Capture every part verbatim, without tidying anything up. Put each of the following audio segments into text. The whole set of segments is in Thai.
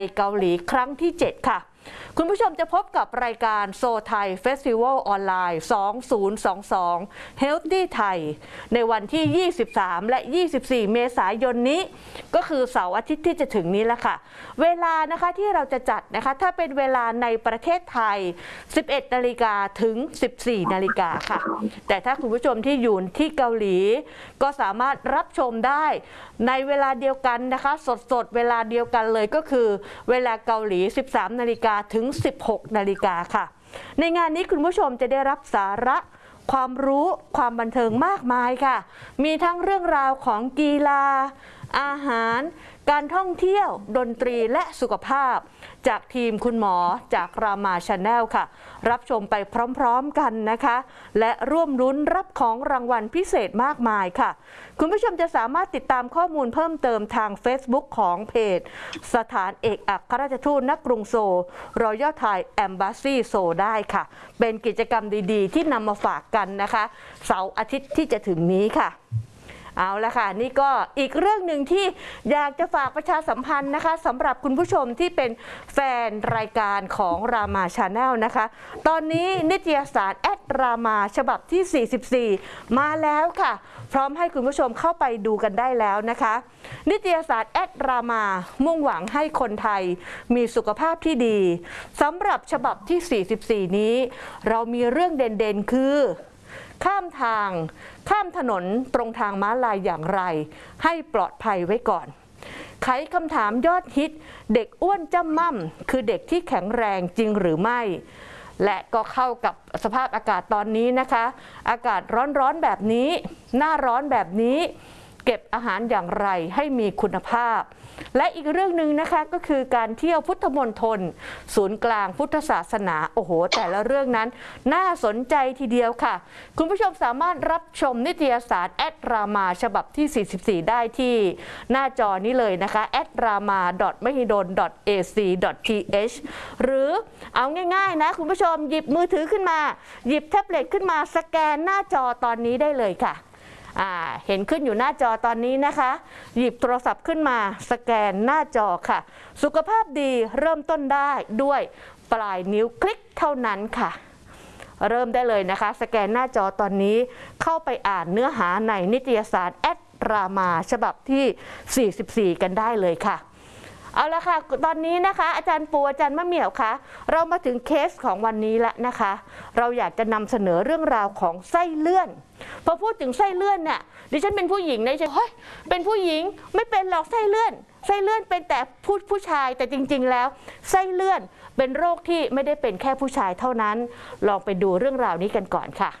เกาหลีครั้งที่เจ็ดค่ะคุณผู้ชมจะพบกับรายการโซไทยเฟสติวัลออนไลน์สองพันยี่สิบสอง Healthy Thai ในวันที่ยี่สิบสามและยี่สิบสี่เมษายนนี้ก็คือเสาร์อาทิตย์ที่จะถึงนี้แล้วค่ะเวลานะคะที่เราจะจัดนะคะถ้าเป็นเวลาในประเทศไทยสิบเอ็ดนาฬิกาถึงสิบสี่นาฬิกาค่ะแต่ถ้าคุณผู้ชมที่อยู่ที่เกาหลีก็สามารถรับชมได้ในเวลาเดียวกันนะคะสดๆเวลาเดียวกันเลยก็คือเวลาเกาหลีสิบสามนาฬิกาถึงสิบหกนาฬิกาค่ะในงานนี้คุณผู้ชมจะได้รับสาระความรู้ความบันเทิงมากมายค่ะมีทั้งเรื่องราวของกีฬาอาหารการท่องเที่ยวดนตรีและสุขภาพจากทีมคุณหมอจากรามาชาแนลค่ะรับชมไปพร้อมๆกันนะคะและร่วมลุ้นรับของรางวัลพิเศษมากมายค่ะคุณผู้ชมจะสามารถติดตามข้อมูลเพิ่มเติมทาง Facebook ของเพจสถานเอกอัครราชทูตณกรุงโซล Royal Thai Embassy โซลได้ค่ะเป็นกิจกรรมดีๆที่นำมาฝากกันนะคะเสาร์อาทิตย์ที่จะถึงนี้ค่ะเอาละค่ะนี่ก็อีกเรื่องหนึ่งที่อยากจะฝากประชาสัมพันธ์นะคะสำหรับคุณผู้ชมที่เป็นแฟนรายการของรามาชาแนลนะคะตอนนี้นิตยสารแอดรามาฉบับที่สี่สิบสี่มาแล้วค่ะพร้อมให้คุณผู้ชมเข้าไปดูกันได้แล้วนะคะนิตยสารแอดรามามุ่งหวังให้คนไทยมีสุขภาพที่ดีสำหรับฉบับที่สี่สิบสี่นี้เรามีเรื่องเด่นๆคือข้ามทางข้ามถนนตรงทางม้าลายอย่างไรให้ปลอดภัยไว้ก่อนไขคำถามยอดฮิตเด็กอ้วนจ้ำม่ำคือเด็กที่แข็งแรงจริงหรือไม่และก็เข้ากับสภาพอากาศตอนนี้นะคะอากาศร้อนๆแบบนี้หน้าร้อนแบบนี้เก็บอาหารอย่างไรให้มีคุณภาพและอีกเรื่องหนึ่งนะคะก็คือการเที่ยวพุทธมณฑลศูนย์กลางพุทธศาสนาโอ้โหแต่ละเรื่องนั้นน่าสนใจทีเดียวค่ะคุณผู้ชมสามารถรับชมนิตยสารแอดรามาฉบับที่สี่สิบสี่ได้ที่หน้าจอนี้เลยนะคะแอดรามา ดอท มหิดล ดอท เอ ซี ดอท ที เอช หรือเอาง่ายๆนะคุณผู้ชมหยิบมือถือขึ้นมาหยิบแท็บเล็ตขึ้นมาสแกนหน้าจอตอนนี้ได้เลยค่ะเห็นขึ้นอยู่หน้าจอตอนนี้นะคะหยิบโทรศัพท์ขึ้นมาสแกนหน้าจอค่ะสุขภาพดีเริ่มต้นได้ด้วยปลายนิ้วคลิกเท่านั้นค่ะเริ่มได้เลยนะคะสแกนหน้าจอตอนนี้เข้าไปอ่านเนื้อหาในนิตยสารแอดรามาฉบับที่สี่สิบสี่กันได้เลยค่ะเอาละค่ะตอนนี้นะคะอาจารย์ปูอาจารย์มะเหมี่ยวคะเรามาถึงเคสของวันนี้แล้วนะคะเราอยากจะนำเสนอเรื่องราวของไส้เลื่อนพอพูดถึงไส้เลื่อนเนี่ยดิฉันเป็นผู้หญิงนะฉันเฮ้ยเป็นผู้หญิงไม่เป็นหรอกไส้เลื่อนไส้เลื่อนเป็นแต่ผู้ผู้ชายแต่จริงๆแล้วไส้เลื่อนเป็นโรคที่ไม่ได้เป็นแค่ผู้ชายเท่านั้นลองไปดูเรื่องราวนี้กันก่อนค่ะ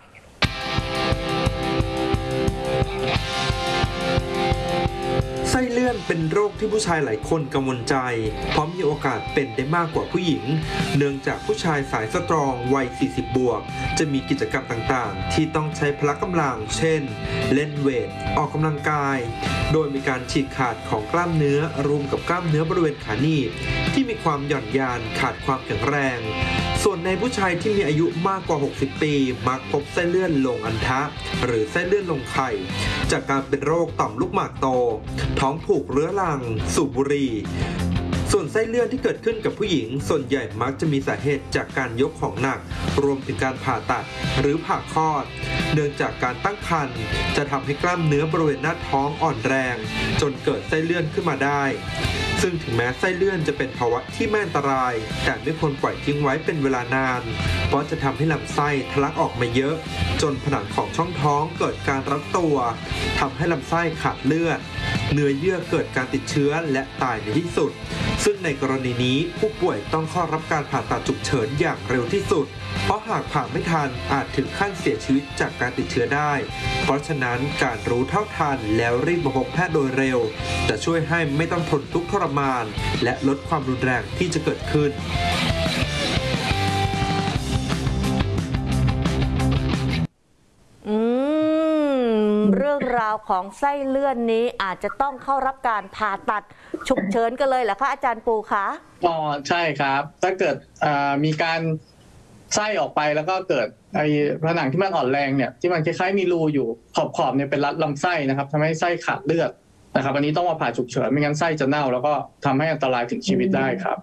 ไส้เลื่อนเป็นโรคที่ผู้ชายหลายคนกังวลใจเพราะมีโอกาสเป็นได้มากกว่าผู้หญิงเนื่องจากผู้ชายสายสตรองวัยสี่สิบบวกจะมีกิจกรรมต่างๆที่ต้องใช้พละกำลังเช่นเล่นเวทออกกำลังกายโดยมีการฉีกขาดของกล้ามเนื้อรวมกับกล้ามเนื้อบริเวณขาหนีบที่มีความหย่อนยานขาดความแข็งแรงส่วนในผู้ชายที่มีอายุมากกว่าหกสิบปีมักพบไส้เลื่อนลงอัณฑะหรือไส้เลื่อนลงไข่จากการเป็นโรคต่อมลูกหมากโตท้องผูกเรื้อรังสูบบุหรี่ส่วนไส้เลื่อนที่เกิดขึ้นกับผู้หญิงส่วนใหญ่มักจะมีสาเหตุจากการยกของหนักรวมถึงการผ่าตัดหรือผ่าคลอดเนื่องจากการตั้งครรภ์จะทำให้กล้ามเนื้อบริเวณหน้าท้องอ่อนแรงจนเกิดไส้เลื่อนขึ้นมาได้ซึ่งถึงแม้ไส้เลื่อนจะเป็นภาวะที่ไม่อันตรายแต่ไม่ควรปล่อยทิ้งไว้เป็นเวลานานเพราะจะทำให้ลำไส้ทะลักออกมาเยอะจนผนังของช่องท้องเกิดการรัดตัวทำให้ลำไส้ขาดเลือดเนื้อเยื่อเกิดการติดเชื้อและตายในที่สุดซึ่งในกรณีนี้ผู้ป่วยต้องเข้ารับการผ่าตัดฉุกเฉินอย่างเร็วที่สุดเพราะหากผ่าไม่ทันอาจถึงขั้นเสียชีวิตจากการติดเชื้อได้เพราะฉะนั้นการรู้เท่าทันแล้วรีบมาพบแพทย์โดยเร็วจะช่วยให้ไม่ต้องทนทุกข์ทรมานและลดความรุนแรงที่จะเกิดขึ้นอืมเรื่องราวของไส้เลื่อนนี้อาจจะต้องเข้ารับการผ่าตัดฉุกเฉินกันเลยเหรอคะอาจารย์ปูคะอ๋อใช่ครับถ้าเกิดมีการไส้ออกไปแล้วก็เกิดไอ้ผนังที่มันอ่อนแรงเนี่ยที่มันคล้ายๆมีรูอยู่ขอบๆเนี่ยเป็นรัดลำไส้นะครับทำให้ไส้ขาดเลือดนะครับอันนี้ต้องมาผ่าฉุกเฉินไม่งั้นไส้จะเน่าแล้วก็ทำให้อันตรายถึงชีวิตได้ครับ